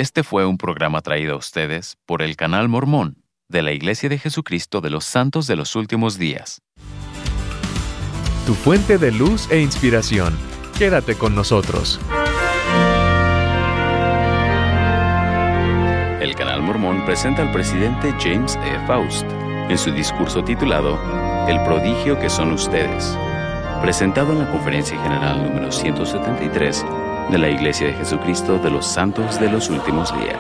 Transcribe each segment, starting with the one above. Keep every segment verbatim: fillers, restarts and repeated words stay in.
Este fue un programa traído a ustedes por el Canal Mormón de la Iglesia de Jesucristo de los Santos de los Últimos Días. Tu fuente de luz e inspiración. Quédate con nosotros. El Canal Mormón presenta al presidente James E. Faust en su discurso titulado El prodigio que son ustedes, presentado en la Conferencia General número ciento setenta y tres de la Iglesia de Jesucristo de los Santos de los Últimos Días.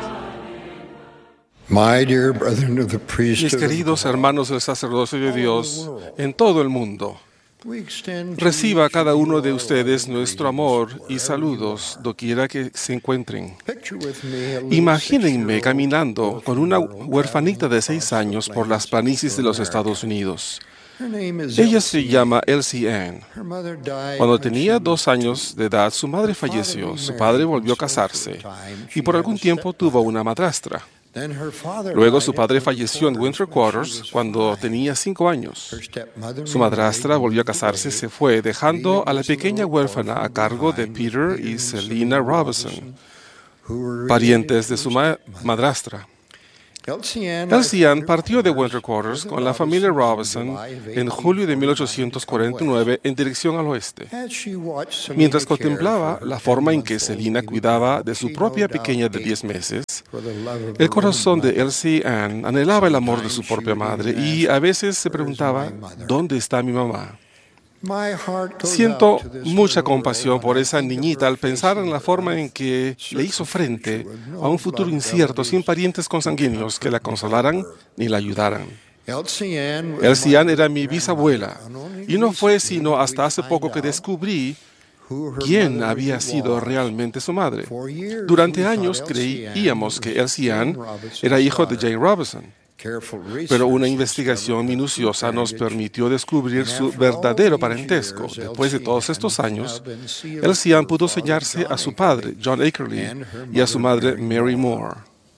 Mis queridos hermanos del sacerdocio de Dios en todo el mundo, reciba a cada uno de ustedes nuestro amor y saludos doquiera que se encuentren. Imagínenme caminando con una huerfanita de seis años por las planicies de los Estados Unidos. Ella se llama Elsie Ann. Cuando tenía dos años de edad, su madre falleció, su padre volvió a casarse y por algún tiempo tuvo una madrastra. Luego su padre falleció en Winter Quarters cuando tenía cinco años. Su madrastra volvió a casarse y se fue, dejando a la pequeña huérfana a cargo de Peter y Selina Robinson, parientes de su ma- madrastra. Elsie Ann partió de Winter Quarters con la familia Robinson en julio de mil ochocientos cuarenta y nueve en dirección al oeste. Mientras contemplaba la forma en que Selina cuidaba de su propia pequeña de diez meses, el corazón de Elsie Ann anhelaba el amor de su propia madre y a veces se preguntaba, ¿dónde está mi mamá? Siento mucha compasión por esa niñita al pensar en la forma en que le hizo frente a un futuro incierto sin parientes consanguíneos que la consolaran ni la ayudaran. Elsie Ann era mi bisabuela y no fue sino hasta hace poco que descubrí quién había sido realmente su madre. Durante años creíamos que Elsie Ann era hijo de Jane Robinson. Pero una investigación minuciosa nos permitió descubrir su verdadero parentesco. Después de todos estos años, Elsie Ann pudo sellarse a su padre, John Ackerley, y a su madre, Mary Moore.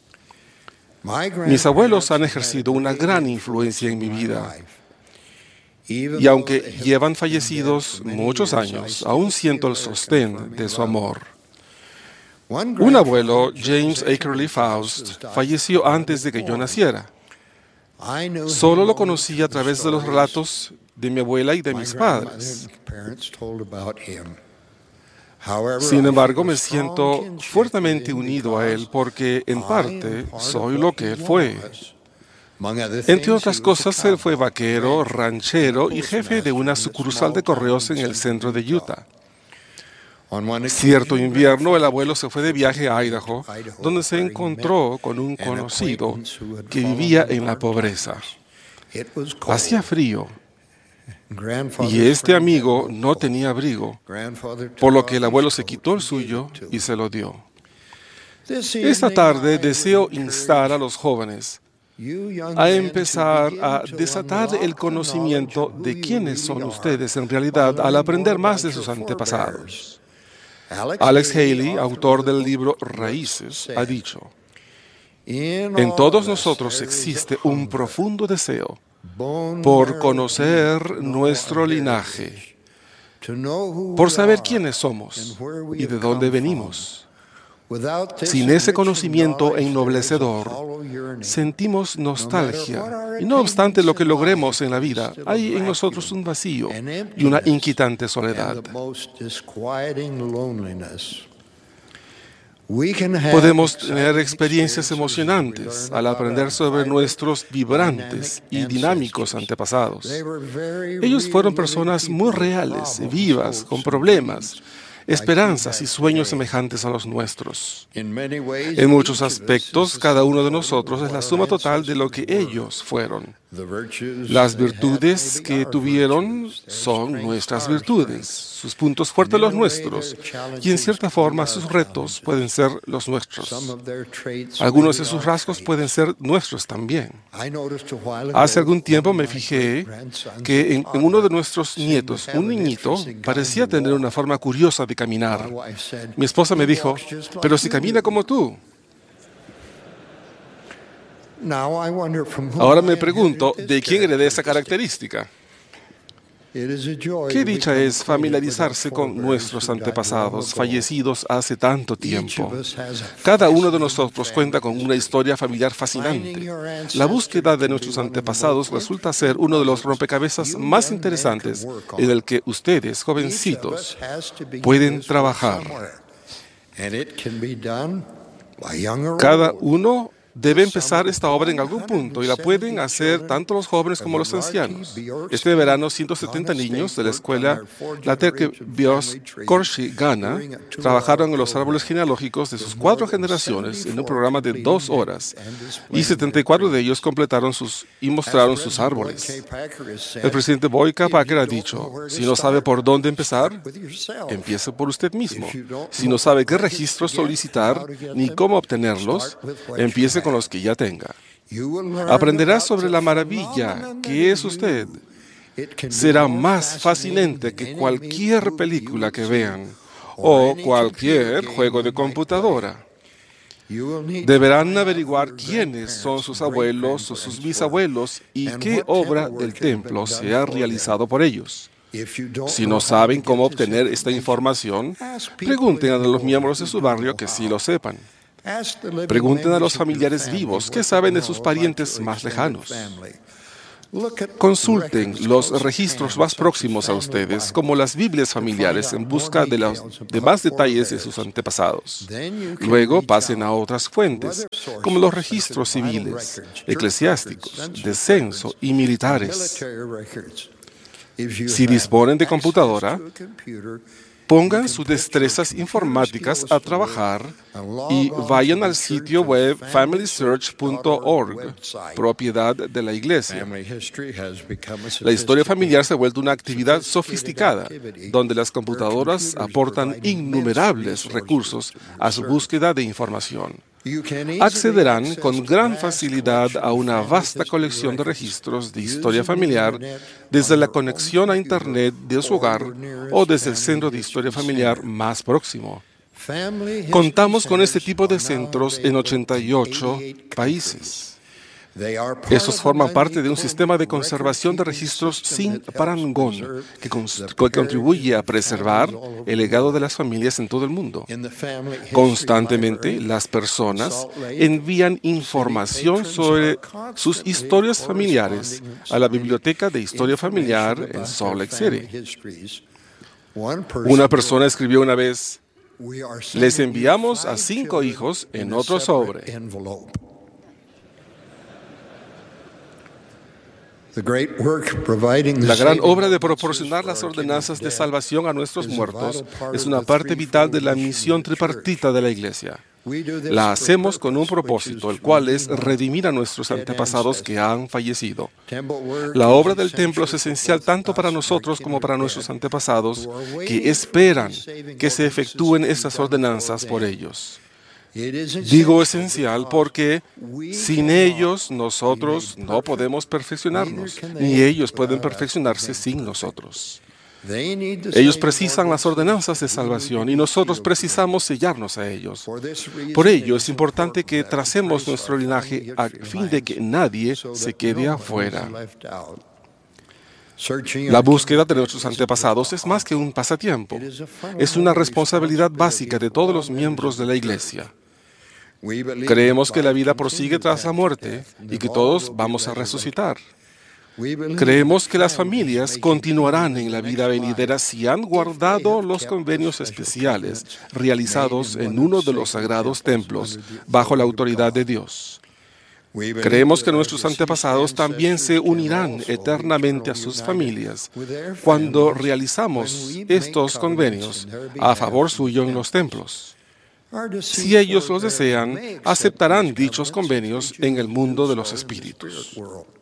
Mis abuelos han ejercido una gran influencia en mi vida. Y aunque llevan fallecidos muchos años, aún siento el sostén de su amor. Un abuelo, James Ackerley Faust, falleció antes de que yo naciera. Solo lo conocí a través de los relatos de mi abuela y de mis padres. Sin embargo, me siento fuertemente unido a él porque, en parte, soy lo que él fue. Entre otras cosas, él fue vaquero, ranchero y jefe de una sucursal de correos en el centro de Utah. Cierto invierno, el abuelo se fue de viaje a Idaho, donde se encontró con un conocido que vivía en la pobreza. Hacía frío y este amigo no tenía abrigo, por lo que el abuelo se quitó el suyo y se lo dio. Esta tarde deseo instar a los jóvenes a empezar a desatar el conocimiento de quiénes son ustedes en realidad al aprender más de sus antepasados. Alex Haley, autor del libro Raíces, ha dicho, en todos nosotros existe un profundo deseo por conocer nuestro linaje, por saber quiénes somos y de dónde venimos. Sin ese conocimiento ennoblecedor, sentimos nostalgia, y no obstante lo que logremos en la vida, hay en nosotros un vacío y una inquietante soledad. Podemos tener experiencias emocionantes al aprender sobre nuestros vibrantes y dinámicos antepasados. Ellos fueron personas muy reales, vivas, con problemas, esperanzas y sueños semejantes a los nuestros. En muchos aspectos, cada uno de nosotros es la suma total de lo que ellos fueron. Las virtudes que tuvieron son nuestras virtudes, sus puntos fuertes los nuestros, y en cierta forma sus retos pueden ser los nuestros. Algunos de sus rasgos pueden ser nuestros también. Hace algún tiempo me fijé que en, en uno de nuestros nietos, un niñito, parecía tener una forma curiosa de caminar. Mi esposa me dijo, pero si camina como tú. Ahora me pregunto, ¿de quién heredé esa característica? Qué dicha es familiarizarse con nuestros antepasados fallecidos hace tanto tiempo. Cada uno de nosotros cuenta con una historia familiar fascinante. La búsqueda de nuestros antepasados resulta ser uno de los rompecabezas más interesantes en el que ustedes, jovencitos, pueden trabajar. Cada uno debe empezar esta obra en algún punto y la pueden hacer tanto los jóvenes como los ancianos. Este verano, ciento setenta niños de la escuela Laterke Bios Korshi, Ghana, trabajaron en los árboles genealógicos de sus cuatro generaciones en un programa de dos horas y setenta y cuatro de ellos completaron sus y mostraron sus árboles. El presidente Boyka Packer ha dicho, si no sabe por dónde empezar, empiece por usted mismo. Si no sabe qué registros solicitar ni cómo obtenerlos, empiece con los que ya tenga. Aprenderá sobre la maravilla que es usted. Será más fascinante que cualquier película que vean o cualquier juego de computadora. Deberán averiguar quiénes son sus abuelos o sus bisabuelos y qué obra del templo se ha realizado por ellos. Si no saben cómo obtener esta información, pregunten a los miembros de su barrio que sí lo sepan. Pregunten a los familiares vivos qué saben de sus parientes más lejanos. Consulten los registros más próximos a ustedes, como las Biblias familiares, en busca de los demás detalles de sus antepasados. Luego pasen a otras fuentes, como los registros civiles, eclesiásticos, de censo y militares. Si disponen de computadora, pongan sus destrezas informáticas a trabajar y vayan al sitio web family search punto org, propiedad de la iglesia. La historia familiar se ha vuelto una actividad sofisticada, donde las computadoras aportan innumerables recursos a su búsqueda de información. Accederán con gran facilidad a una vasta colección de registros de historia familiar desde la conexión a Internet de su hogar o desde el centro de historia familiar más próximo. Contamos con este tipo de centros en ochenta y ocho países. Estos forman parte de un sistema de conservación de registros sin parangón que, que contribuye a preservar el legado de las familias en todo el mundo. Constantemente, las personas envían información sobre sus historias familiares a la Biblioteca de Historia Familiar en Salt Lake City. Una persona escribió una vez, les enviamos a cinco hijos en otro sobre. La gran obra de proporcionar las ordenanzas de salvación a nuestros muertos es una parte vital de la misión tripartita de la Iglesia. La hacemos con un propósito, el cual es redimir a nuestros antepasados que han fallecido. La obra del templo es esencial tanto para nosotros como para nuestros antepasados que esperan que se efectúen estas ordenanzas por ellos. Digo esencial porque sin ellos nosotros no podemos perfeccionarnos, ni ellos pueden perfeccionarse sin nosotros. Ellos precisan las ordenanzas de salvación y nosotros precisamos sellarnos a ellos. Por ello es importante que tracemos nuestro linaje a fin de que nadie se quede afuera. La búsqueda de nuestros antepasados es más que un pasatiempo. Es una responsabilidad básica de todos los miembros de la Iglesia. Creemos que la vida prosigue tras la muerte y que todos vamos a resucitar. Creemos que las familias continuarán en la vida venidera si han guardado los convenios especiales realizados en uno de los sagrados templos bajo la autoridad de Dios. Creemos que nuestros antepasados también se unirán eternamente a sus familias cuando realizamos estos convenios a favor suyo en los templos. Si ellos los desean, aceptarán dichos convenios en el mundo de los espíritus.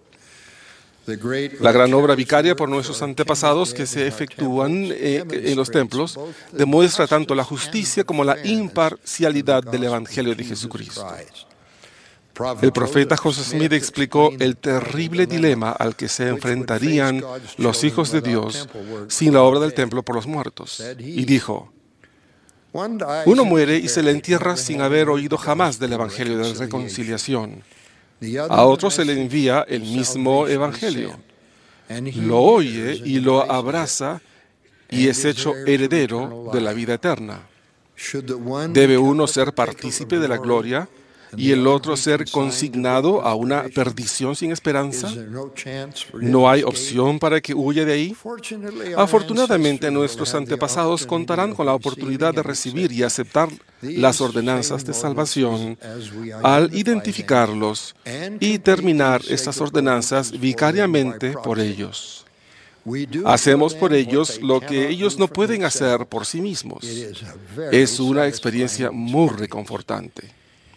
La gran obra vicaria por nuestros antepasados que se efectúan eh, en los templos demuestra tanto la justicia como la imparcialidad del Evangelio de Jesucristo. El profeta José Smith explicó el terrible dilema al que se enfrentarían los hijos de Dios sin la obra del templo por los muertos. Y dijo, uno muere y se le entierra sin haber oído jamás del Evangelio de la reconciliación. A otro se le envía el mismo Evangelio. lo oye y lo abraza y es hecho heredero de la vida eterna. ¿Debe uno ser partícipe de la gloria y el otro ser consignado a una perdición sin esperanza? ¿No hay opción para que huya de ahí? Afortunadamente, nuestros antepasados contarán con la oportunidad de recibir y aceptar las ordenanzas de salvación al identificarlos y terminar estas ordenanzas vicariamente por ellos. Hacemos por ellos lo que ellos no pueden hacer por sí mismos. Es una experiencia muy reconfortante.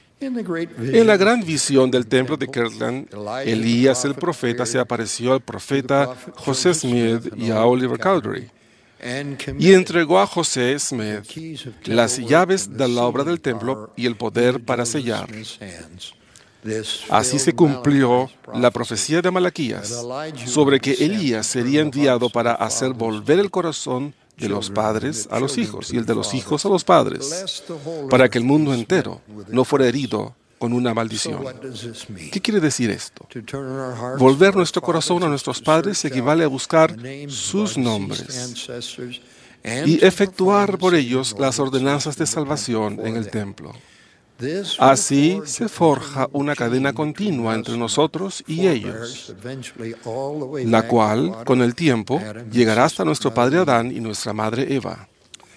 En la gran visión del templo de Kirtland, Elías el profeta se apareció al profeta José Smith y a Oliver Cowdery y entregó a José Smith las llaves de la obra del templo y el poder para sellar. Así se cumplió la profecía de Malaquías sobre que Elías sería enviado para hacer volver el corazón de los padres a los hijos y el de los hijos a los padres, para que el mundo entero no fuera herido con una maldición. ¿Qué quiere decir esto? Volver nuestro corazón a nuestros padres equivale a buscar sus nombres y efectuar por ellos las ordenanzas de salvación en el templo. Así se forja una cadena continua entre nosotros y ellos, la cual, con el tiempo, llegará hasta nuestro padre Adán y nuestra madre Eva.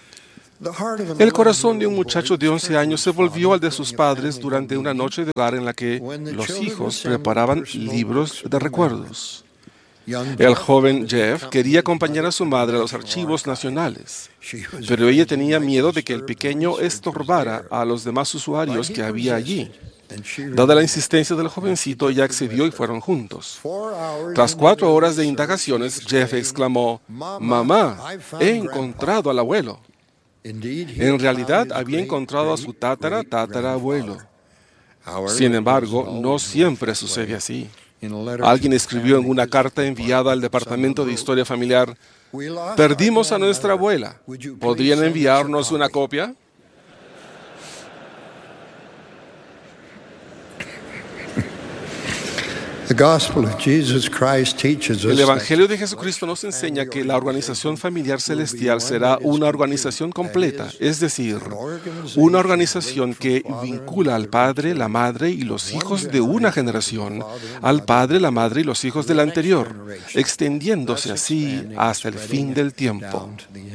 El corazón de un muchacho de once años se volvió al de sus padres durante una noche de hogar en la que los hijos preparaban libros de recuerdos. El joven Jeff quería acompañar a su madre a los archivos nacionales, pero ella tenía miedo de que el pequeño estorbara a los demás usuarios que había allí. Dada la insistencia del jovencito, ella accedió y fueron juntos. Tras cuatro horas de indagaciones, Jeff exclamó: «Mamá, he encontrado al abuelo». En realidad, había encontrado a su tátara, tatarabuelo. Sin embargo, no siempre sucede así. Alguien escribió en una carta enviada al Departamento de Historia Familiar: «Perdimos a nuestra abuela. ¿Podrían enviarnos una copia?» El Evangelio de Jesucristo nos enseña que la organización familiar celestial será una organización completa, es decir, una organización que vincula al padre, la madre y los hijos de una generación al padre, la madre y los hijos de la anterior, extendiéndose así hasta el fin del tiempo.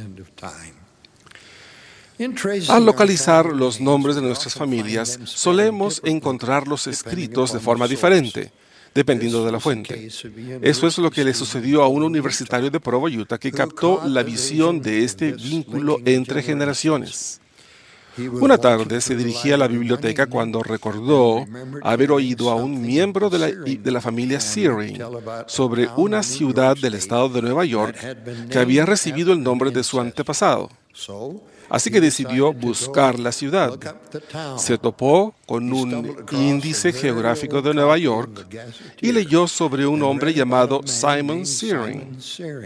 Al localizar los nombres de nuestras familias, solemos encontrarlos escritos de forma diferente, dependiendo de la fuente. Eso es lo que le sucedió a un universitario de Provo, Utah, que captó la visión de este vínculo entre generaciones. Una tarde se dirigía a la biblioteca cuando recordó haber oído a un miembro de la, de la familia Searing sobre una ciudad del estado de Nueva York que había recibido el nombre de su antepasado. Así que decidió buscar la ciudad. Se topó con un índice geográfico de Nueva York y leyó sobre un hombre llamado Simon Searing,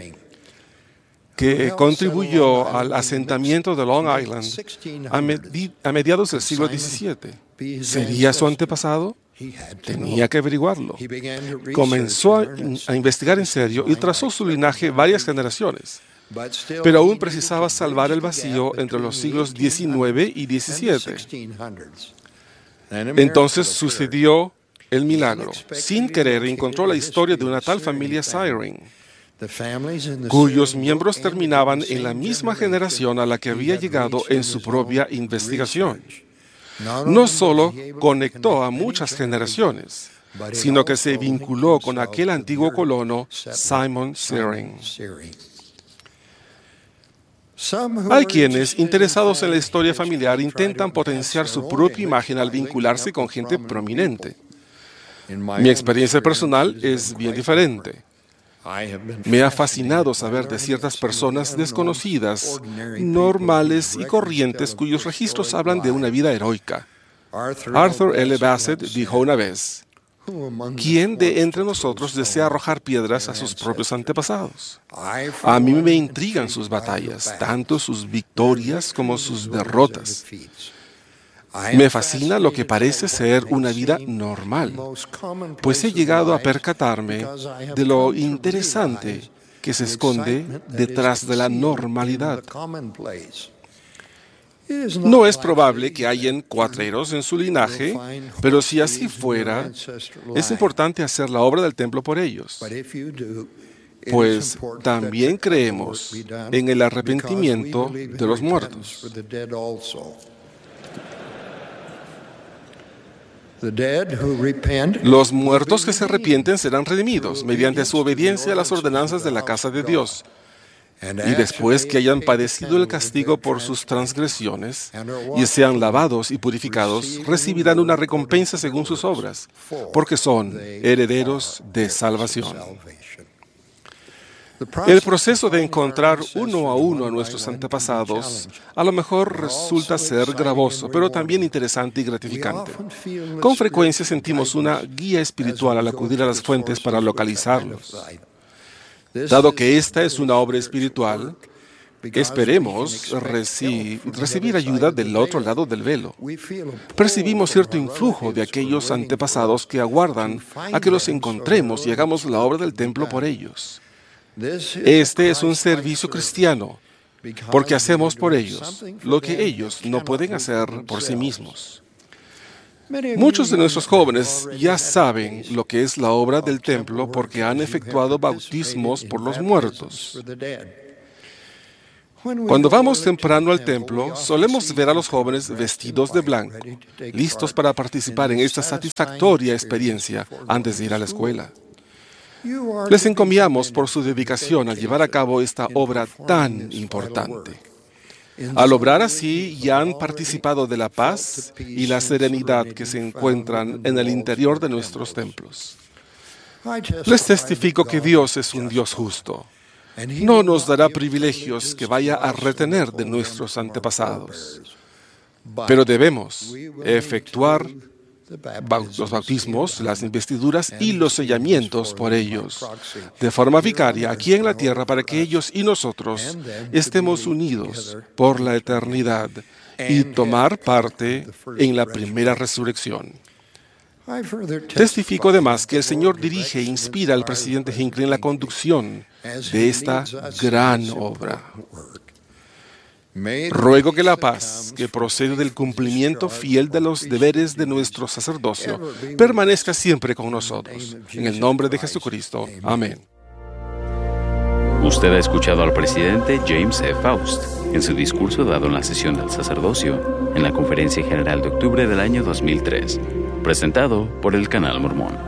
que contribuyó al asentamiento de Long Island a, medi- a mediados del siglo diecisiete. ¿Sería su antepasado? Tenía que averiguarlo. Comenzó a, a investigar en serio y trazó su linaje varias generaciones. Pero aún precisaba salvar el vacío entre los siglos diecinueve y diecisiete. Entonces sucedió el milagro. Sin querer encontró la historia de una tal familia Searing, cuyos miembros terminaban en la misma generación a la que había llegado en su propia investigación. No solo conectó a muchas generaciones, sino que se vinculó con aquel antiguo colono, Simon Searing. Hay quienes, interesados en la historia familiar, intentan potenciar su propia imagen al vincularse con gente prominente. Mi experiencia personal es bien diferente. Me ha fascinado saber de ciertas personas desconocidas, normales y corrientes, cuyos registros hablan de una vida heroica. Arthur L. Bassett dijo una vez: ¿quién de entre nosotros desea arrojar piedras a sus propios antepasados? A mí me intrigan sus batallas, tanto sus victorias como sus derrotas. Me fascina lo que parece ser una vida normal, pues he llegado a percatarme de lo interesante que se esconde detrás de la normalidad. No es probable que hayan cuatreros en su linaje, pero si así fuera, es importante hacer la obra del templo por ellos. Pues también creemos en el arrepentimiento de los muertos. Los muertos que se arrepienten serán redimidos mediante su obediencia a las ordenanzas de la casa de Dios. Y después que hayan padecido el castigo por sus transgresiones y sean lavados y purificados, recibirán una recompensa según sus obras, porque son herederos de salvación. El proceso de encontrar uno a uno a nuestros antepasados a lo mejor resulta ser gravoso, pero también interesante y gratificante. Con frecuencia sentimos una guía espiritual al acudir a las fuentes para localizarlos. Dado que esta es una obra espiritual, esperemos reci- recibir ayuda del otro lado del velo. Percibimos cierto influjo de aquellos antepasados que aguardan a que los encontremos y hagamos la obra del templo por ellos. Este es un servicio cristiano, porque hacemos por ellos lo que ellos no pueden hacer por sí mismos. Muchos de nuestros jóvenes ya saben lo que es la obra del templo porque han efectuado bautismos por los muertos. Cuando vamos temprano al templo, solemos ver a los jóvenes vestidos de blanco, listos para participar en esta satisfactoria experiencia antes de ir a la escuela. Les encomiamos por su dedicación al llevar a cabo esta obra tan importante. Al obrar así, ya han participado de la paz y la serenidad que se encuentran en el interior de nuestros templos. Les testifico que Dios es un Dios justo. No nos dará privilegios que vaya a retener de nuestros antepasados, pero debemos efectuar los bautismos, las investiduras y los sellamientos por ellos, de forma vicaria aquí en la tierra, para que ellos y nosotros estemos unidos por la eternidad y tomar parte en la primera resurrección. Testifico además que el Señor dirige e inspira al presidente Hinckley en la conducción de esta gran obra. Ruego que la paz, que procede del cumplimiento fiel de los deberes de nuestro sacerdocio, permanezca siempre con nosotros. En el nombre de Jesucristo. Amén. Usted ha escuchado al presidente James E. Faust en su discurso dado en la sesión del sacerdocio en la Conferencia General de octubre del año dos mil tres, presentado por el Canal Mormón.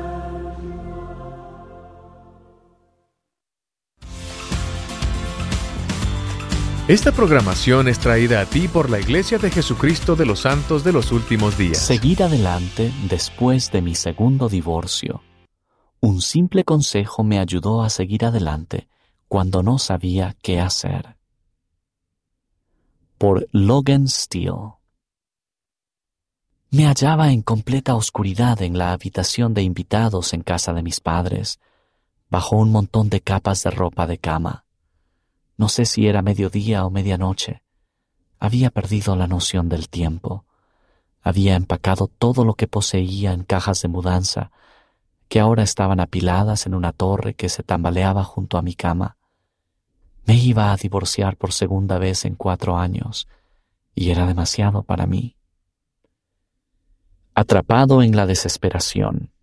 Esta programación es traída a ti por la Iglesia de Jesucristo de los Santos de los Últimos Días. Seguir adelante después de mi segundo divorcio. Un simple consejo me ayudó a seguir adelante cuando no sabía qué hacer. Por Logan Steele. Me hallaba en completa oscuridad en la habitación de invitados en casa de mis padres, bajo un montón de capas de ropa de cama. No sé si era mediodía o medianoche. Había perdido la noción del tiempo. Había empacado todo lo que poseía en cajas de mudanza, que ahora estaban apiladas en una torre que se tambaleaba junto a mi cama. Me iba a divorciar por segunda vez en cuatro años, y era demasiado para mí. Atrapado en la desesperación.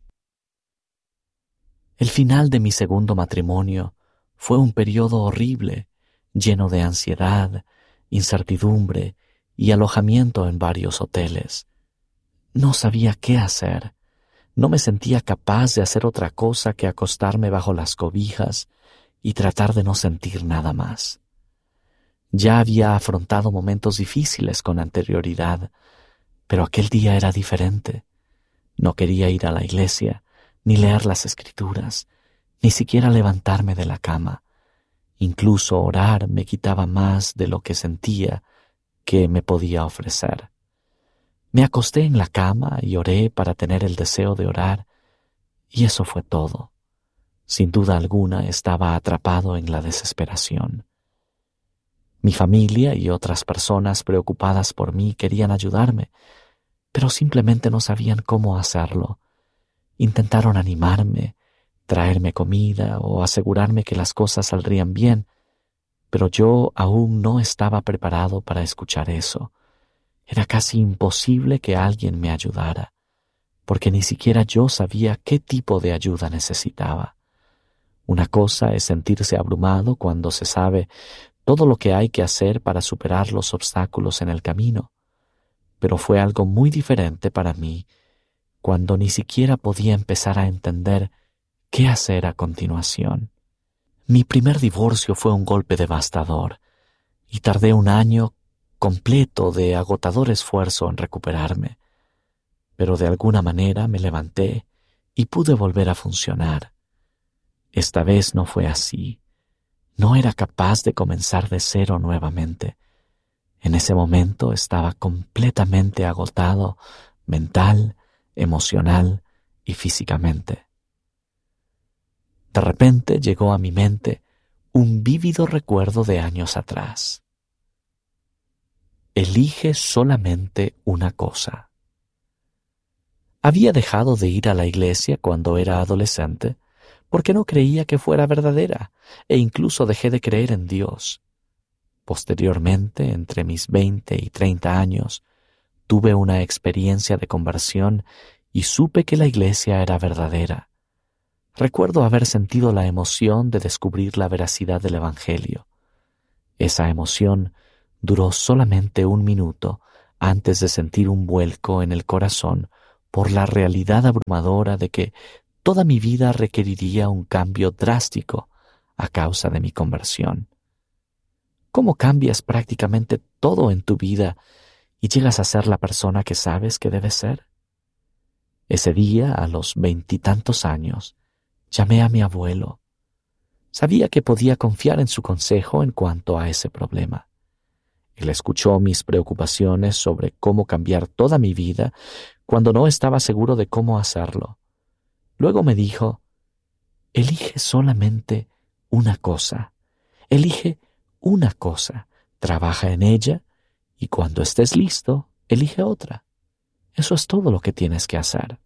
El final de mi segundo matrimonio fue un periodo horrible, lleno de ansiedad, incertidumbre y alojamiento en varios hoteles. No sabía qué hacer. No me sentía capaz de hacer otra cosa que acostarme bajo las cobijas y tratar de no sentir nada más. Ya había afrontado momentos difíciles con anterioridad, pero aquel día era diferente. No quería ir a la iglesia, ni leer las Escrituras, ni siquiera levantarme de la cama. Incluso orar me quitaba más de lo que sentía que me podía ofrecer. Me acosté en la cama y oré para tener el deseo de orar, y eso fue todo. Sin duda alguna estaba atrapado en la desesperación. Mi familia y otras personas preocupadas por mí querían ayudarme, pero simplemente no sabían cómo hacerlo. Intentaron animarme, traerme comida o asegurarme que las cosas saldrían bien, pero yo aún no estaba preparado para escuchar eso. Era casi imposible que alguien me ayudara, porque ni siquiera yo sabía qué tipo de ayuda necesitaba. Una cosa es sentirse abrumado cuando se sabe todo lo que hay que hacer para superar los obstáculos en el camino, pero fue algo muy diferente para mí cuando ni siquiera podía empezar a entender qué hacer a continuación. Mi primer divorcio fue un golpe devastador y tardé un año completo de agotador esfuerzo en recuperarme, pero de alguna manera me levanté y pude volver a funcionar. Esta vez no fue así. No era capaz de comenzar de cero nuevamente. En ese momento estaba completamente agotado, mental, emocional y físicamente. De repente llegó a mi mente un vívido recuerdo de años atrás. Elige solamente una cosa. Había dejado de ir a la iglesia cuando era adolescente porque no creía que fuera verdadera e incluso dejé de creer en Dios. Posteriormente, entre mis veinte y treinta años, tuve una experiencia de conversión y supe que la iglesia era verdadera. Recuerdo haber sentido la emoción de descubrir la veracidad del Evangelio. Esa emoción duró solamente un minuto antes de sentir un vuelco en el corazón por la realidad abrumadora de que toda mi vida requeriría un cambio drástico a causa de mi conversión. ¿Cómo cambias prácticamente todo en tu vida y llegas a ser la persona que sabes que debes ser? Ese día, a los veintitantos años, llamé a mi abuelo. Sabía que podía confiar en su consejo en cuanto a ese problema. Él escuchó mis preocupaciones sobre cómo cambiar toda mi vida cuando no estaba seguro de cómo hacerlo. Luego me dijo, elige solamente una cosa. Elige una cosa, trabaja en ella y cuando estés listo, elige otra. Eso es todo lo que tienes que hacer.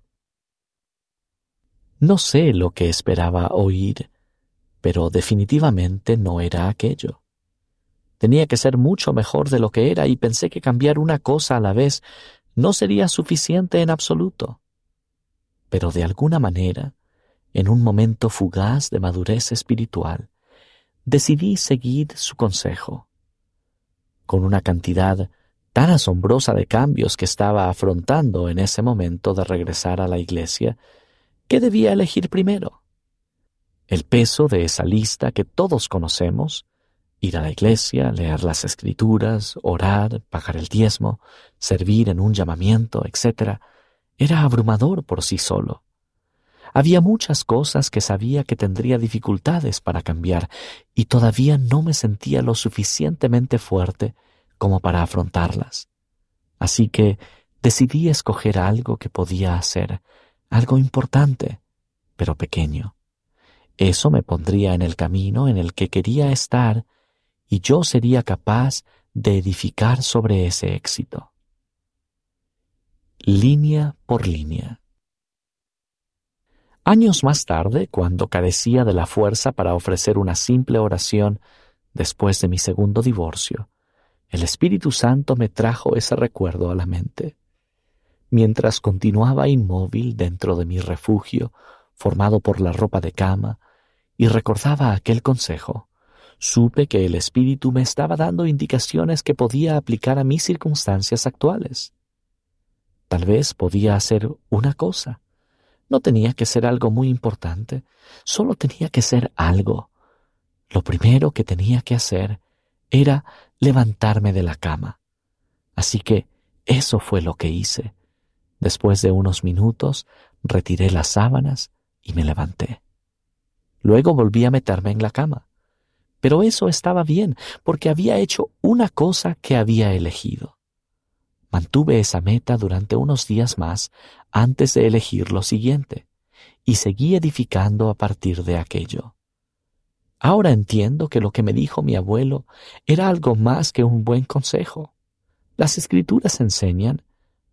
No sé lo que esperaba oír, pero definitivamente no era aquello. Tenía que ser mucho mejor de lo que era y pensé que cambiar una cosa a la vez no sería suficiente en absoluto. Pero de alguna manera, en un momento fugaz de madurez espiritual, decidí seguir su consejo. Con una cantidad tan asombrosa de cambios que estaba afrontando en ese momento de regresar a la iglesia, ¿qué debía elegir primero? El peso de esa lista que todos conocemos, ir a la iglesia, leer las escrituras, orar, pagar el diezmo, servir en un llamamiento, etcétera, era abrumador por sí solo. Había muchas cosas que sabía que tendría dificultades para cambiar y todavía no me sentía lo suficientemente fuerte como para afrontarlas. Así que decidí escoger algo que podía hacer, algo importante, pero pequeño. Eso me pondría en el camino en el que quería estar y yo sería capaz de edificar sobre ese éxito. Línea por línea. Años más tarde, cuando carecía de la fuerza para ofrecer una simple oración después de mi segundo divorcio, el Espíritu Santo me trajo ese recuerdo a la mente. Mientras continuaba inmóvil dentro de mi refugio, formado por la ropa de cama, y recordaba aquel consejo, supe que el Espíritu me estaba dando indicaciones que podía aplicar a mis circunstancias actuales. Tal vez podía hacer una cosa. No tenía que ser algo muy importante, solo tenía que ser algo. Lo primero que tenía que hacer era levantarme de la cama. Así que eso fue lo que hice. Después de unos minutos, retiré las sábanas y me levanté. Luego volví a meterme en la cama. Pero eso estaba bien, porque había hecho una cosa que había elegido. Mantuve esa meta durante unos días más antes de elegir lo siguiente, y seguí edificando a partir de aquello. Ahora entiendo que lo que me dijo mi abuelo era algo más que un buen consejo. Las Escrituras enseñan,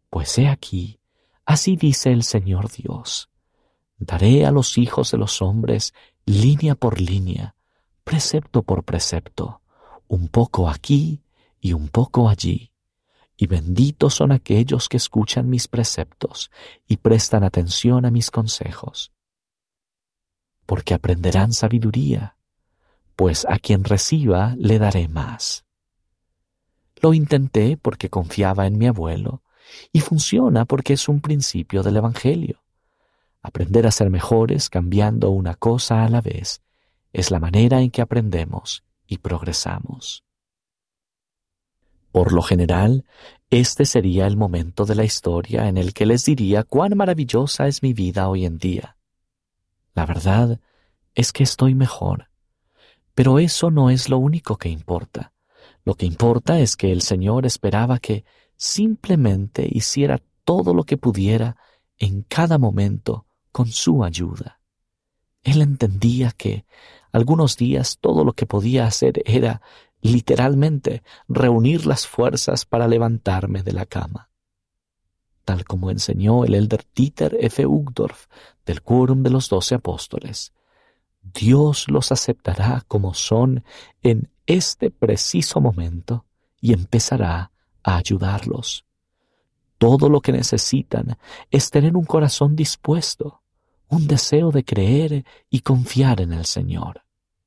Pues he aquí, así dice el Señor Dios, daré a los hijos de los hombres línea por línea, precepto por precepto, un poco aquí y un poco allí. Y benditos son aquellos que escuchan mis preceptos y prestan atención a mis consejos, porque aprenderán sabiduría, pues a quien reciba le daré más. Lo intenté porque confiaba en mi abuelo y funciona porque es un principio del Evangelio. Aprender a ser mejores cambiando una cosa a la vez es la manera en que aprendemos y progresamos. Por lo general, este sería el momento de la historia en el que les diría cuán maravillosa es mi vida hoy en día. La verdad es que estoy mejor, pero eso no es lo único que importa. Lo que importa es que el Señor esperaba que simplemente hiciera todo lo que pudiera en cada momento con su ayuda. Él entendía que algunos días todo lo que podía hacer era literalmente reunir las fuerzas para levantarme de la cama. Tal como enseñó el elder Dieter F. Uchtdorf del Quórum de los Doce Apóstoles, Dios los aceptará como son en este preciso momento y empezará a ayudarlos. Todo lo que necesitan es tener un corazón dispuesto, un deseo de creer y confiar en el Señor.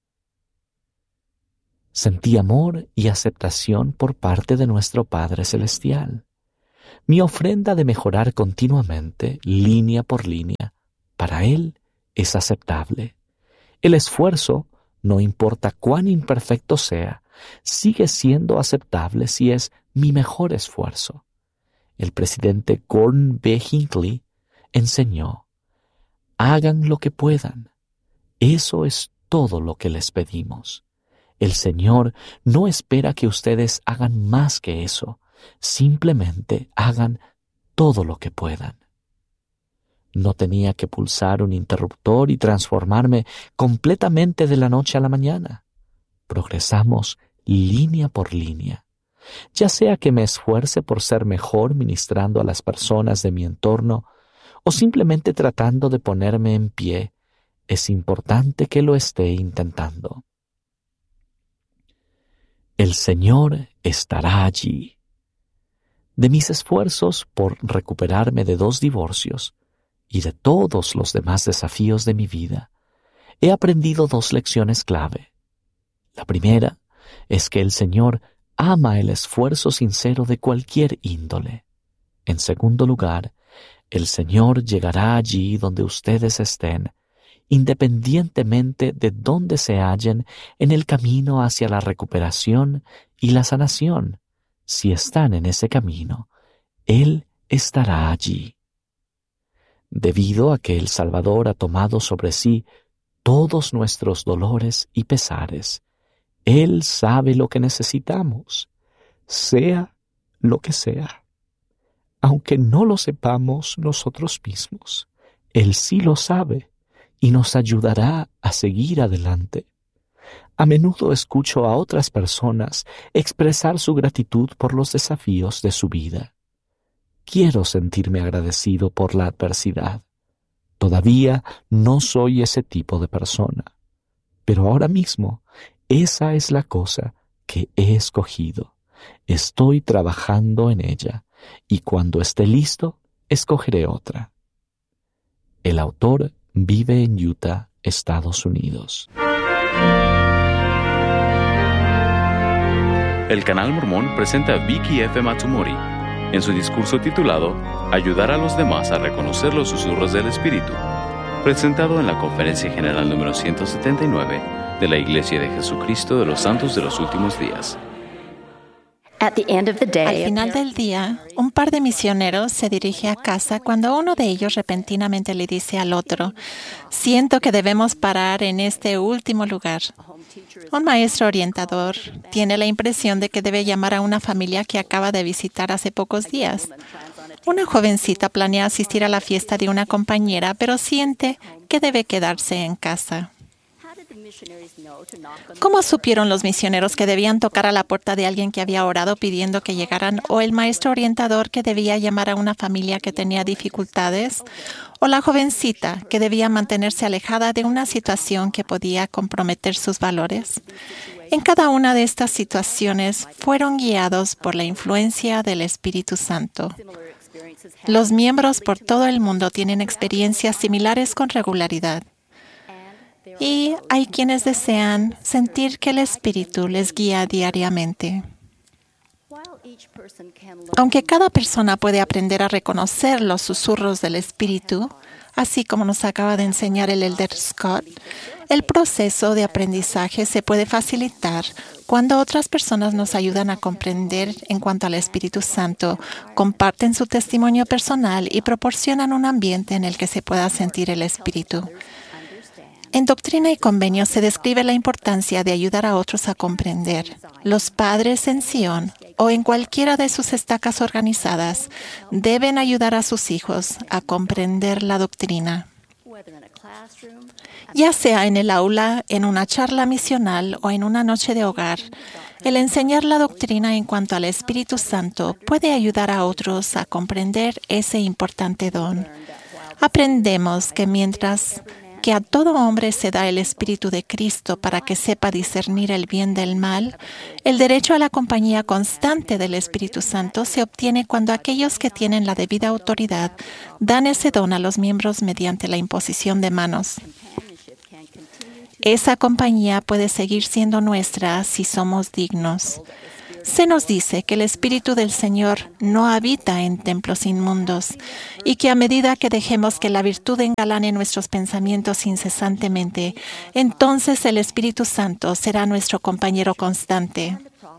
Sentí amor y aceptación por parte de nuestro Padre Celestial. Mi ofrenda de mejorar continuamente, línea por línea, para Él es aceptable. El esfuerzo, no importa cuán imperfecto sea, sigue siendo aceptable si es mi mejor esfuerzo. El presidente Gordon B. Hinckley enseñó: hagan lo que puedan. Eso es todo lo que les pedimos. El Señor no espera que ustedes hagan más que eso. Simplemente hagan todo lo que puedan. No tenía que pulsar un interruptor y transformarme completamente de la noche a la mañana. Progresamos línea por línea. Ya sea que me esfuerce por ser mejor ministrando a las personas de mi entorno o simplemente tratando de ponerme en pie, es importante que lo esté intentando. El Señor estará allí. De mis esfuerzos por recuperarme de dos divorcios y de todos los demás desafíos de mi vida, he aprendido dos lecciones clave. La primera es que el Señor ama el esfuerzo sincero de cualquier índole. En segundo lugar, el Señor llegará allí donde ustedes estén, independientemente de dónde se hallen en el camino hacia la recuperación y la sanación. Si están en ese camino, Él estará allí. Debido a que el Salvador ha tomado sobre sí todos nuestros dolores y pesares, Él sabe lo que necesitamos, sea lo que sea. Aunque no lo sepamos nosotros mismos, Él sí lo sabe y nos ayudará a seguir adelante. A menudo escucho a otras personas expresar su gratitud por los desafíos de su vida. Quiero sentirme agradecido por la adversidad. Todavía no soy ese tipo de persona, pero ahora mismo esa es la cosa que he escogido. Estoy trabajando en ella y cuando esté listo, escogeré otra. El autor vive en Utah, Estados Unidos. El Canal Mormón presenta a Vicky F. Matsumori en su discurso titulado Ayudar a los demás a reconocer los susurros del Espíritu, presentado en la Conferencia General número ciento setenta y nueve de la Iglesia de Jesucristo de los Santos de los Últimos Días. Al final del día, un par de misioneros se dirige a casa cuando uno de ellos repentinamente le dice al otro: siento que debemos parar en este último lugar. Un maestro orientador tiene la impresión de que debe llamar a una familia que acaba de visitar hace pocos días. Una jovencita planea asistir a la fiesta de una compañera, pero siente que debe quedarse en casa. ¿Cómo supieron los misioneros que debían tocar a la puerta de alguien que había orado pidiendo que llegaran, o el maestro orientador que debía llamar a una familia que tenía dificultades, o la jovencita que debía mantenerse alejada de una situación que podía comprometer sus valores? En cada una de estas situaciones fueron guiados por la influencia del Espíritu Santo. Los miembros por todo el mundo tienen experiencias similares con regularidad. Y hay quienes desean sentir que el Espíritu les guía diariamente. Aunque cada persona puede aprender a reconocer los susurros del Espíritu, así como nos acaba de enseñar el Elder Scott, el proceso de aprendizaje se puede facilitar cuando otras personas nos ayudan a comprender en cuanto al Espíritu Santo, comparten su testimonio personal y proporcionan un ambiente en el que se pueda sentir el Espíritu. En Doctrina y Convenios se describe la importancia de ayudar a otros a comprender. Los padres en Sion o en cualquiera de sus estacas organizadas deben ayudar a sus hijos a comprender la doctrina. Ya sea en el aula, en una charla misional o en una noche de hogar, el enseñar la doctrina en cuanto al Espíritu Santo puede ayudar a otros a comprender ese importante don. Aprendemos que mientras que a todo hombre se da el Espíritu de Cristo para que sepa discernir el bien del mal, el derecho a la compañía constante del Espíritu Santo se obtiene cuando aquellos que tienen la debida autoridad dan ese don a los miembros mediante la imposición de manos. Esa compañía puede seguir siendo nuestra si somos dignos. Se nos dice que el Espíritu del Señor no habita en templos inmundos y que a medida que dejemos que la virtud engalane nuestros pensamientos incesantemente, entonces el Espíritu Santo será nuestro compañero constante.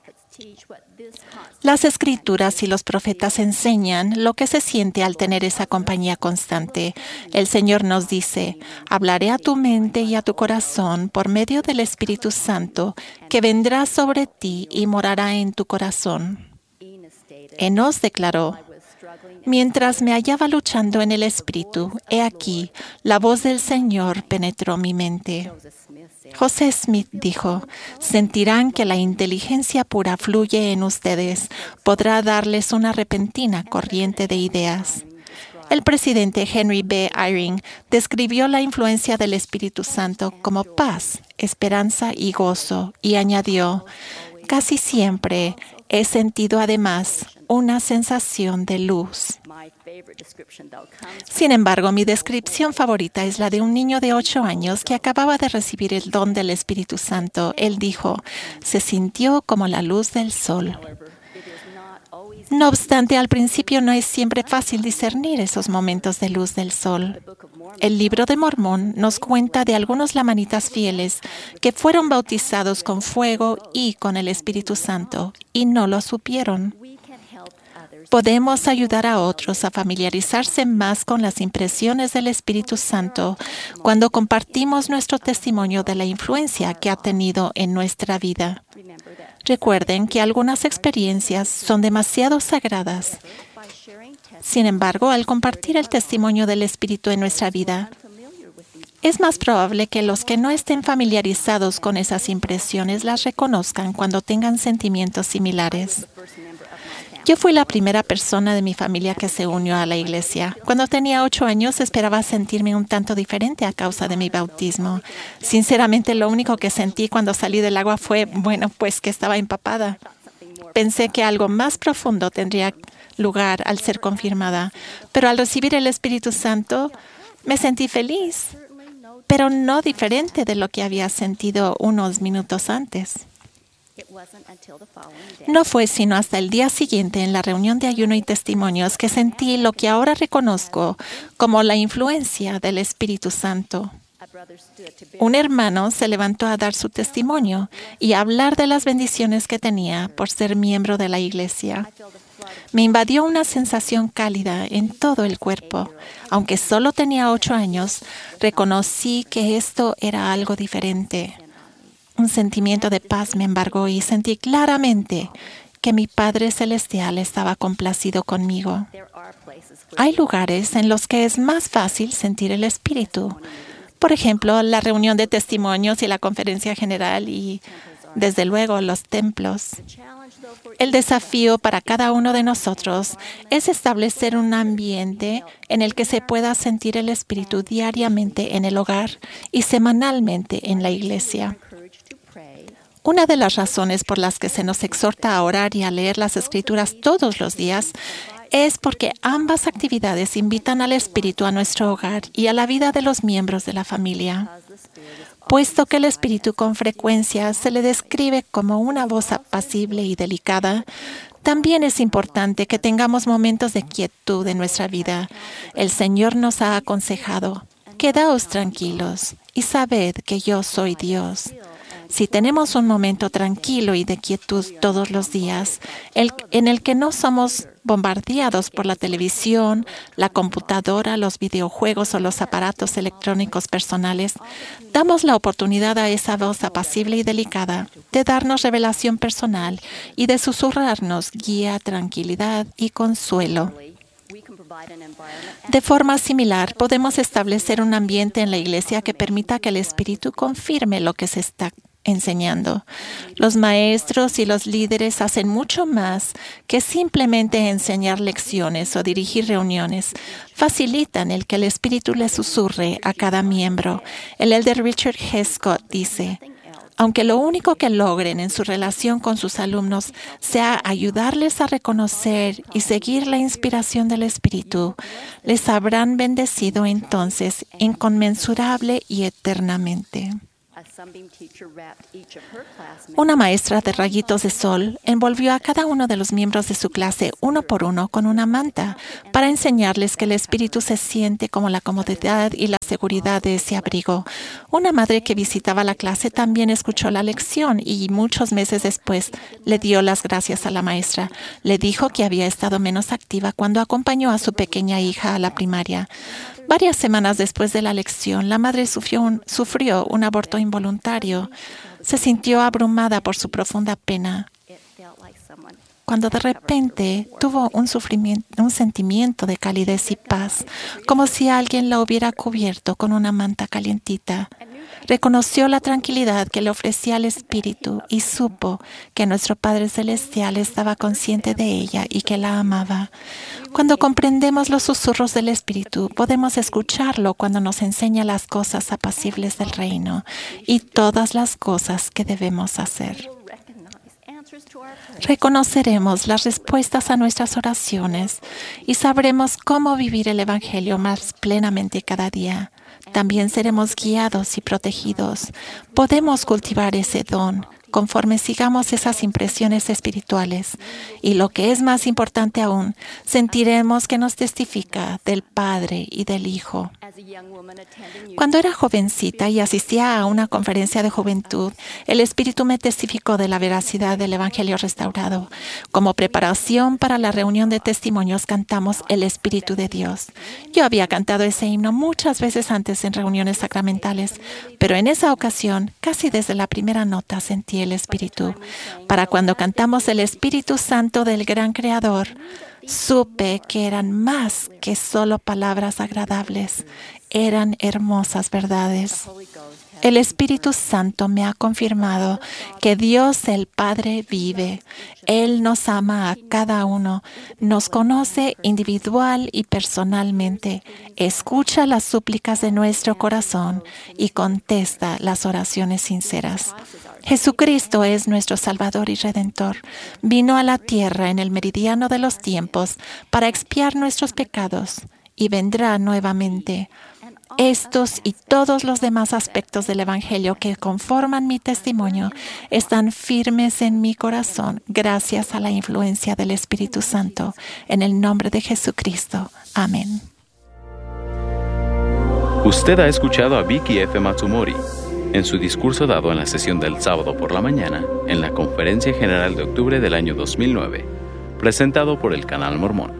Las Escrituras y los profetas enseñan lo que se siente al tener esa compañía constante. El Señor nos dice: hablaré a tu mente y a tu corazón por medio del Espíritu Santo, que vendrá sobre ti y morará en tu corazón. Enos declaró: mientras me hallaba luchando en el Espíritu, he aquí, la voz del Señor penetró mi mente. José Smith dijo: sentirán que la inteligencia pura fluye en ustedes, podrá darles una repentina corriente de ideas. El presidente Henry B. Eyring describió la influencia del Espíritu Santo como paz, esperanza y gozo, y añadió: casi siempre he sentido además una sensación de luz. Sin embargo, mi descripción favorita es la de un niño de ocho años que acababa de recibir el don del Espíritu Santo. Él dijo: se sintió como la luz del sol. No obstante, al principio no es siempre fácil discernir esos momentos de luz del sol. El Libro de Mormón nos cuenta de algunos lamanitas fieles que fueron bautizados con fuego y con el Espíritu Santo y no lo supieron. Podemos ayudar a otros a familiarizarse más con las impresiones del Espíritu Santo cuando compartimos nuestro testimonio de la influencia que ha tenido en nuestra vida. Recuerden que algunas experiencias son demasiado sagradas. Sin embargo, al compartir el testimonio del Espíritu en nuestra vida, es más probable que los que no estén familiarizados con esas impresiones las reconozcan cuando tengan sentimientos similares. Yo fui la primera persona de mi familia que se unió a la iglesia. Cuando tenía ocho años esperaba sentirme un tanto diferente a causa de mi bautismo. Sinceramente, lo único que sentí cuando salí del agua fue, bueno, pues que estaba empapada. Pensé que algo más profundo tendría lugar al ser confirmada, pero al recibir el Espíritu Santo me sentí feliz, pero no diferente de lo que había sentido unos minutos antes. No fue sino hasta el día siguiente en la reunión de ayuno y testimonios que sentí lo que ahora reconozco como la influencia del Espíritu Santo. Un hermano se levantó a dar su testimonio y a hablar de las bendiciones que tenía por ser miembro de la iglesia. Me invadió una sensación cálida en todo el cuerpo. Aunque solo tenía ocho años, reconocí que esto era algo diferente. Un sentimiento de paz me embargó y sentí claramente que mi Padre Celestial estaba complacido conmigo. Hay lugares en los que es más fácil sentir el Espíritu. Por ejemplo, la reunión de testimonios y la conferencia general y, desde luego, los templos. El desafío para cada uno de nosotros es establecer un ambiente en el que se pueda sentir el Espíritu diariamente en el hogar y semanalmente en la iglesia. Una de las razones por las que se nos exhorta a orar y a leer las Escrituras todos los días es porque ambas actividades invitan al Espíritu a nuestro hogar y a la vida de los miembros de la familia. Puesto que el Espíritu con frecuencia se le describe como una voz apacible y delicada, también es importante que tengamos momentos de quietud en nuestra vida. El Señor nos ha aconsejado: quedaos tranquilos y sabed que yo soy Dios. Si tenemos un momento tranquilo y de quietud todos los días, el, en el que no somos bombardeados por la televisión, la computadora, los videojuegos o los aparatos electrónicos personales, damos la oportunidad a esa voz apacible y delicada de darnos revelación personal y de susurrarnos guía, tranquilidad y consuelo. De forma similar, podemos establecer un ambiente en la iglesia que permita que el Espíritu confirme lo que se está enseñando. Los maestros y los líderes hacen mucho más que simplemente enseñar lecciones o dirigir reuniones. Facilitan el que el Espíritu le susurre a cada miembro. El elder Richard G. Scott dice: aunque lo único que logren en su relación con sus alumnos sea ayudarles a reconocer y seguir la inspiración del Espíritu, les habrán bendecido entonces inconmensurable y eternamente. Una maestra de rayitos de sol envolvió a cada uno de los miembros de su clase uno por uno con una manta para enseñarles que el Espíritu se siente como la comodidad y la seguridad de ese abrigo. Una madre que visitaba la clase también escuchó la lección y muchos meses después le dio las gracias a la maestra. Le dijo que había estado menos activa cuando acompañó a su pequeña hija a la primaria. Varias semanas después de la lección, la madre sufrió un, sufrió un aborto involuntario. Se sintió abrumada por su profunda pena, cuando de repente tuvo un, sufrimiento, un sentimiento de calidez y paz, como si alguien la hubiera cubierto con una manta calientita. Reconoció la tranquilidad que le ofrecía el Espíritu y supo que nuestro Padre Celestial estaba consciente de ella y que la amaba. Cuando comprendemos los susurros del Espíritu, podemos escucharlo cuando nos enseña las cosas apacibles del reino y todas las cosas que debemos hacer. Reconoceremos las respuestas a nuestras oraciones y sabremos cómo vivir el Evangelio más plenamente cada día. También seremos guiados y protegidos. Podemos cultivar ese don conforme sigamos esas impresiones espirituales. Y lo que es más importante aún, sentiremos que nos testifica del Padre y del Hijo. Cuando era jovencita y asistía a una conferencia de juventud, el Espíritu me testificó de la veracidad del Evangelio restaurado. Como preparación para la reunión de testimonios, cantamos El Espíritu de Dios. Yo había cantado ese himno muchas veces antes en reuniones sacramentales, pero en esa ocasión, casi desde la primera nota, sentí el Espíritu. Para cuando cantamos el Espíritu Santo del Gran Creador, supe que eran más que solo palabras agradables, eran hermosas verdades. El Espíritu Santo me ha confirmado que Dios el Padre vive. Él nos ama a cada uno, nos conoce individual y personalmente, escucha las súplicas de nuestro corazón y contesta las oraciones sinceras. Jesucristo es nuestro Salvador y Redentor. Vino a la tierra en el meridiano de los tiempos para expiar nuestros pecados y vendrá nuevamente. Estos y todos los demás aspectos del Evangelio que conforman mi testimonio están firmes en mi corazón gracias a la influencia del Espíritu Santo. En el nombre de Jesucristo. Amén. Usted ha escuchado a Vicky F. Matsumori en su discurso dado en la sesión del sábado por la mañana en la Conferencia General de octubre del año dos mil nueve, presentado por el Canal Mormón.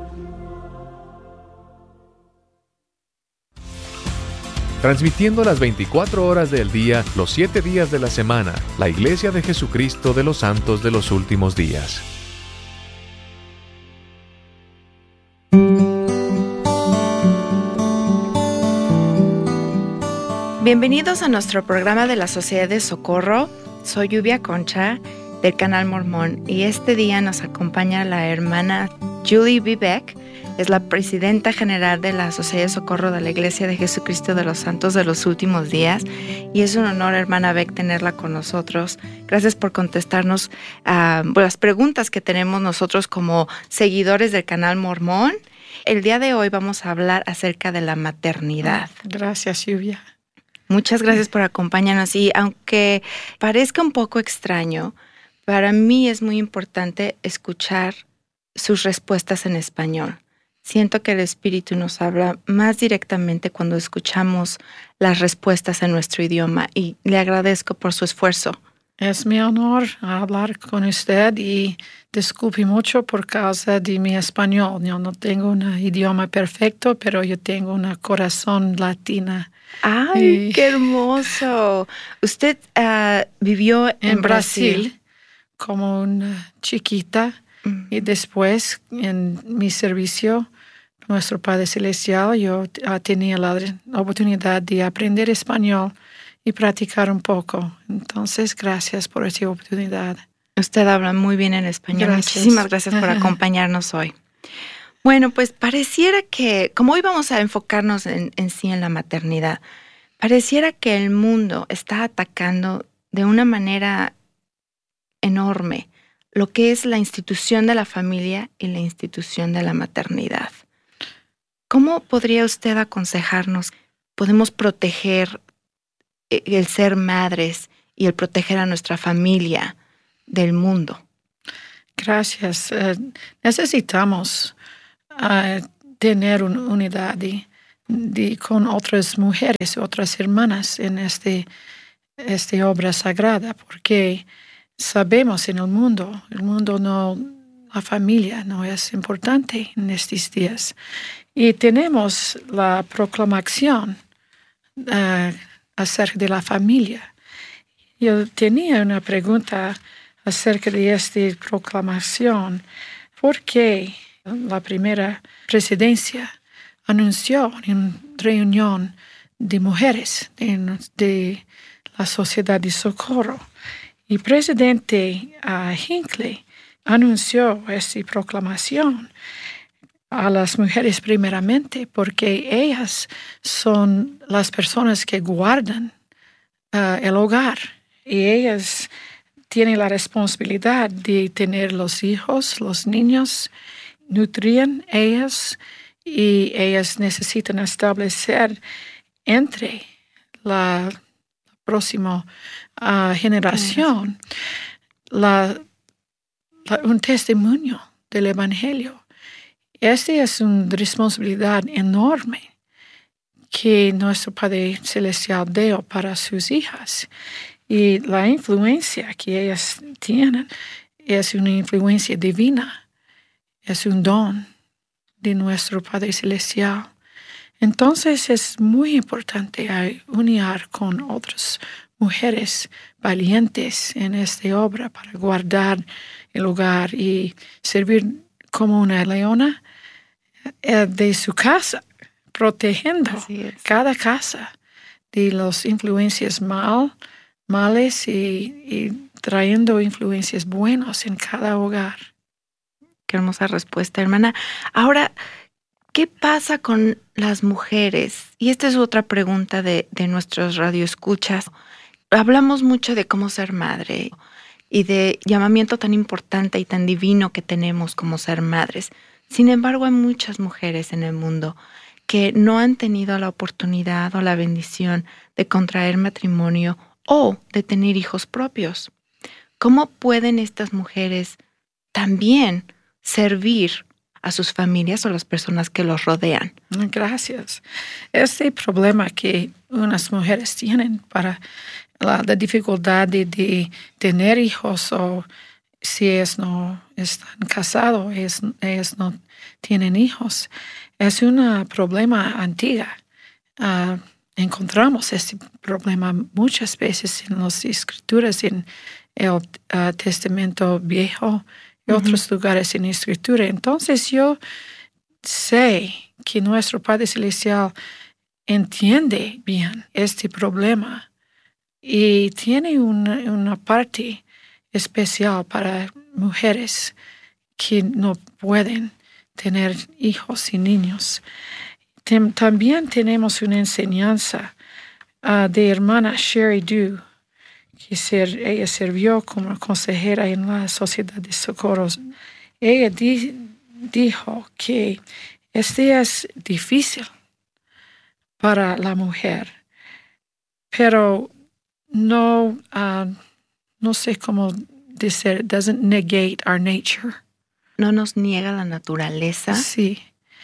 Transmitiendo las veinticuatro horas del día, los siete días de la semana, la Iglesia de Jesucristo de los Santos de los Últimos Días. Bienvenidos a nuestro programa de la Sociedad de Socorro. Soy Lluvia Concha del Canal Mormón y este día nos acompaña la hermana Julie B. Beck. Es la presidenta general de la Sociedad de Socorro de la Iglesia de Jesucristo de los Santos de los Últimos Días. Y es un honor, hermana Beck, tenerla con nosotros. Gracias por contestarnos uh, las preguntas que tenemos nosotros como seguidores del Canal Mormón. El día de hoy vamos a hablar acerca de la maternidad. Gracias, Lluvia. Muchas gracias por acompañarnos. Y aunque parezca un poco extraño, para mí es muy importante escuchar sus respuestas en español. Siento que el Espíritu nos habla más directamente cuando escuchamos las respuestas en nuestro idioma y le agradezco por su esfuerzo. Es mi honor hablar con usted y disculpe mucho por causa de mi español. Yo no tengo un idioma perfecto, pero yo tengo un corazón latina. ¡Ay, y... qué hermoso! Usted uh, vivió en, en Brasil, Brasil como una chiquita mm. y después en mi servicio, nuestro Padre Celestial, yo uh, tenía la oportunidad de aprender español y practicar un poco. Entonces, gracias por esta oportunidad. Usted habla muy bien en español. Gracias. Muchísimas gracias por acompañarnos hoy. Bueno, pues pareciera que, como hoy vamos a enfocarnos en, en sí en la maternidad, pareciera que el mundo está atacando de una manera enorme lo que es la institución de la familia y la institución de la maternidad. ¿Cómo podría usted aconsejarnos? ¿Podemos proteger el ser madres y el proteger a nuestra familia del mundo? Gracias. Uh, necesitamos uh, tener una unidad de, de, con otras mujeres, otras hermanas en este, esta obra sagrada, porque sabemos en el mundo, el mundo no, la familia no es importante en estos días. Y tenemos la proclamación uh, acerca de la familia. Yo tenía una pregunta acerca de esta proclamación. ¿Por qué la primera presidencia anunció en una reunión de mujeres de, de la Sociedad de Socorro? Y el presidente uh, Hinckley anunció esta proclamación a las mujeres primeramente, porque ellas son las personas que guardan uh, el hogar y ellas tienen la responsabilidad de tener los hijos, los niños, nutrían ellas y ellas necesitan establecer entre la próxima uh, generación la, la, un testimonio del Evangelio. Esta es una responsabilidad enorme que nuestro Padre Celestial dio para sus hijas. Y la influencia que ellas tienen es una influencia divina, es un don de nuestro Padre Celestial. Entonces es muy importante unir con otras mujeres valientes en esta obra para guardar el hogar y servir como una leona de su casa, protegiendo cada casa de las influencias mal, males y, y trayendo influencias buenas en cada hogar. Qué hermosa respuesta, hermana. Ahora, ¿qué pasa con las mujeres? Y esta es otra pregunta de, de nuestros radioescuchas. Hablamos mucho de cómo ser madre y de llamamiento tan importante y tan divino que tenemos como ser madres. Sin embargo, hay muchas mujeres en el mundo que no han tenido la oportunidad o la bendición de contraer matrimonio o de tener hijos propios. ¿Cómo pueden estas mujeres también servir a sus familias o las personas que los rodean? Gracias. Este problema que unas mujeres tienen para la, la dificultad de, de tener hijos o si ellas no están casados, ellas, ellas no tienen hijos, es un problema antiguo. Uh, encontramos este problema muchas veces en las escrituras, en el uh, Testamento Viejo y uh-huh. otros lugares en la escritura. Entonces yo sé que nuestro Padre Celestial entiende bien este problema y tiene una, una parte especial para mujeres que no pueden tener hijos y niños. Tem, también tenemos una enseñanza uh, de hermana Sherry Du, que ser, ella sirvió como consejera en la Sociedad de Socorros. Ella di, dijo que este es difícil para la mujer, pero no, uh, no sé cómo decir, doesn't negate our nature. No nos niega la naturaleza. Sí.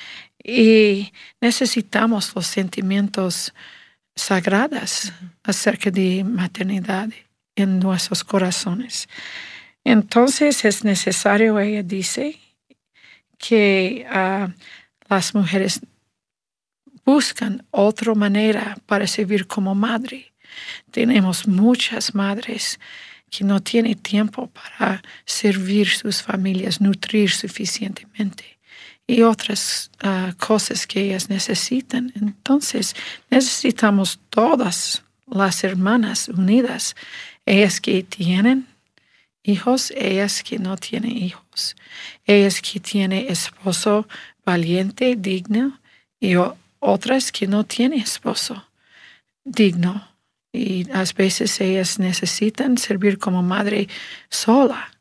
Y necesitamos los sentimientos sagrados uh-huh. acerca de maternidad en nuestros corazones. Entonces es necesario, ella dice, que uh, las mujeres buscan otra manera para servir como madre. Tenemos muchas madres que no tienen tiempo para servir sus familias, nutrir suficientemente y otras uh, cosas que ellas necesitan. Entonces necesitamos todas las hermanas unidas, ellas que tienen hijos, ellas que no tienen hijos, ellas que tienen esposo valiente, digno, y o- otras que no tienen esposo digno. Y a veces ellas necesitan servir como madre sola.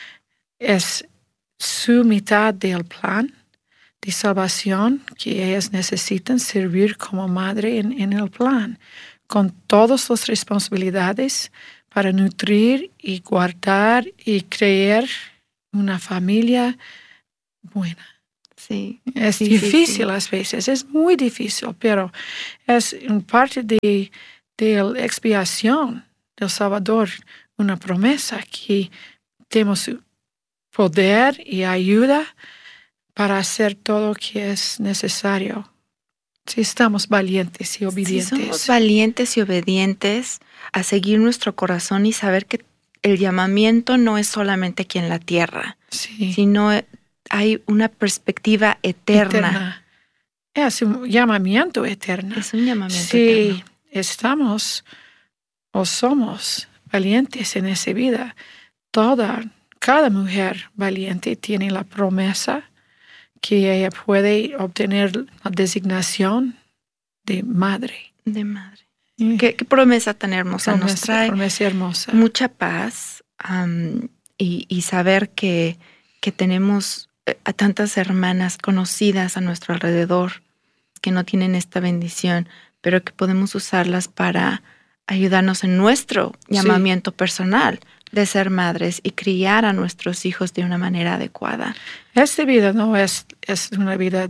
Es su mitad del plan de salvación que ellas necesitan servir como madre en, en el plan, con todas las responsabilidades para nutrir y guardar y crear una familia buena. Sí. Es sí, difícil sí, sí. a veces, es muy difícil, pero es parte de, de la expiación del Salvador, una promesa que tenemos poder y ayuda para hacer todo lo que es necesario. Si estamos valientes y obedientes. Si somos valientes y obedientes a seguir nuestro corazón y saber que el llamamiento no es solamente aquí en la tierra, sí. sino hay una perspectiva eterna. eterna. Es un llamamiento eterno. Es un llamamiento si eterno. Si estamos o somos valientes en esa vida, toda, cada mujer valiente tiene la promesa que ella puede obtener la designación de madre. De madre. Mm. ¿Qué, qué promesa tan hermosa promesa, nos trae? Promesa hermosa. Mucha paz um, y, y saber que, que tenemos a tantas hermanas conocidas a nuestro alrededor que no tienen esta bendición, pero que podemos usarlas para ayudarnos en nuestro llamamiento sí. personal de ser madres y criar a nuestros hijos de una manera adecuada. Esta vida no es, es una vida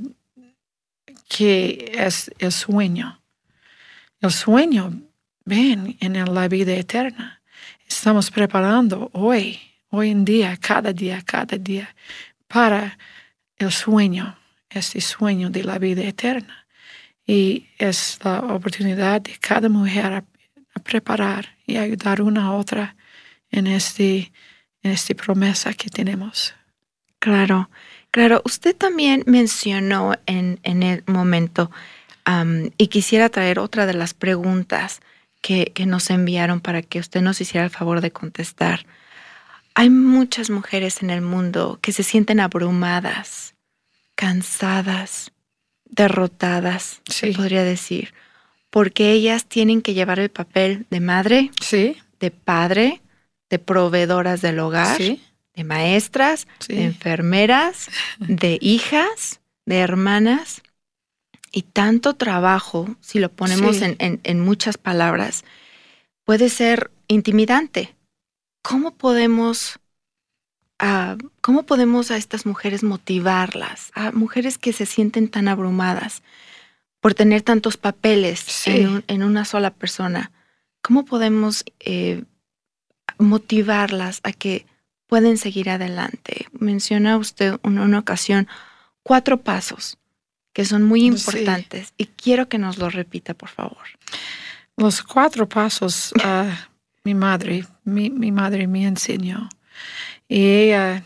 que es el sueño. El sueño ven en la vida eterna. Estamos preparando hoy, hoy en día, cada día, cada día, para el sueño, este sueño de la vida eterna. Y es la oportunidad de cada mujer a, a preparar y ayudar una a otra en este, en esta promesa que tenemos. Claro, claro. Usted también mencionó en, en el momento, um, y quisiera traer otra de las preguntas que, que nos enviaron para que usted nos hiciera el favor de contestar. Hay muchas mujeres en el mundo que se sienten abrumadas, cansadas, derrotadas, sí. se podría decir, porque ellas tienen que llevar el papel de madre, sí. de padre, de proveedoras del hogar, sí. de maestras, sí. de enfermeras, de hijas, de hermanas, y tanto trabajo, si lo ponemos sí. en, en, en muchas palabras, puede ser intimidante. ¿Cómo podemos, uh, cómo podemos a estas mujeres motivarlas? A mujeres que se sienten tan abrumadas por tener tantos papeles sí. en, un, en una sola persona. ¿Cómo podemos eh, motivarlas a que pueden seguir adelante? Menciona usted en una ocasión cuatro pasos que son muy importantes sí. y quiero que nos lo repita, por favor. Los cuatro pasos uh, mi madre, mi, mi madre me enseñó. Y ella,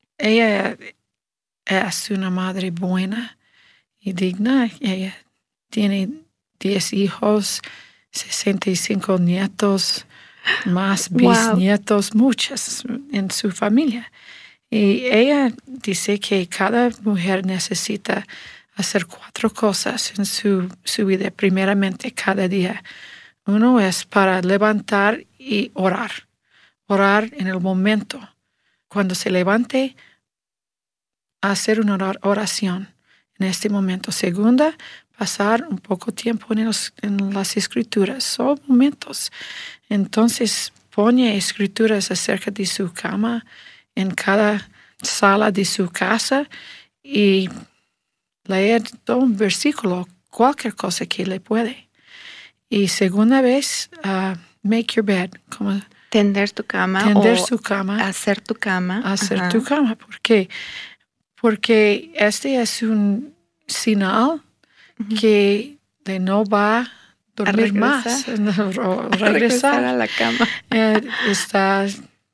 ella es una madre buena y digna. Ella tiene diez hijos, sesenta y cinco nietos, más bisnietos, wow. Muchas en su familia. Y ella dice que cada mujer necesita hacer cuatro cosas en su, su vida, primeramente cada día. Uno es para levantar y orar. Orar en el momento. Cuando se levante, hacer una oración en este momento. Segunda, pasar un poco tiempo en, los, en las escrituras. Son momentos. Entonces, pone escrituras acerca de su cama en cada sala de su casa y leer todo un versículo, cualquier cosa que le puede. Y segunda vez, uh, make your bed. Como tender tu cama. Tender o su cama. Hacer tu cama. Hacer Ajá. tu cama. ¿Por qué? Porque este es un señal uh-huh. que de no va a dormir a más. No, o regresar. A regresar a la cama. Eh, está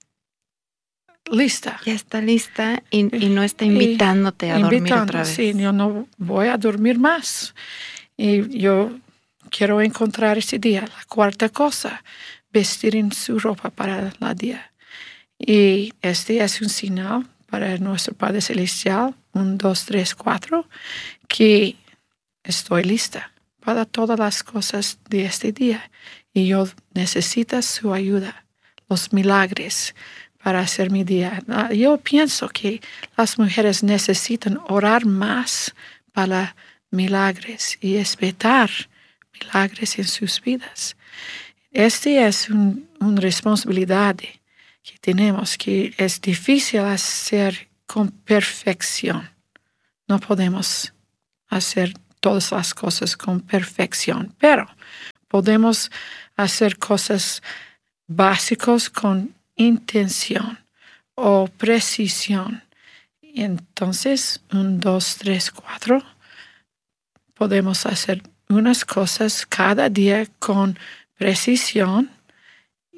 lista. Ya está lista y, y no está invitándote a dormir otra vez. Sí, yo no voy a dormir más. Y yo quiero encontrar ese día. La cuarta cosa, vestir en su ropa para el día. Y este es un señal para nuestro Padre Celestial, un, dos, tres, cuatro, que estoy lista para todas las cosas de este día. Y yo necesito su ayuda, los milagros para hacer mi día. Yo pienso que las mujeres necesitan orar más para milagros y esperar milagros en sus vidas. Este es un, una responsabilidad que tenemos, que es difícil hacer con perfección. No podemos hacer todas las cosas con perfección, pero podemos hacer cosas básicas con intención o precisión. Y entonces, un, dos, tres, cuatro, podemos hacer unas cosas cada día con precisión